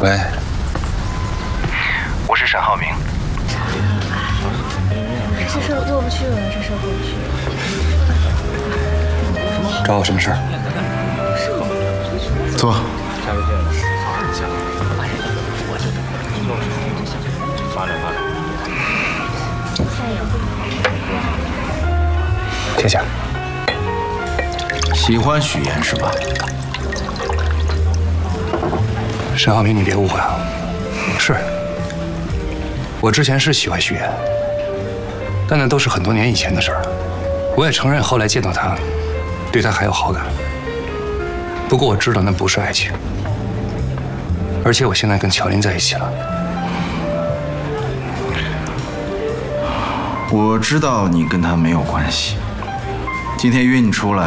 喂， 我是沈浩明。 这事儿过不去了，这事儿过不去了。 找我什么事儿？ 坐。 谢谢。 喜欢许岩是吧？ 沈浩明，你别误会啊，是我之前是喜欢许岩，但那都是很多年以前的事儿。我也承认后来见到他，对他还有好感。不过我知道那不是爱情，而且我现在跟乔林在一起了。 我知道你跟他没有关系。今天约你出来。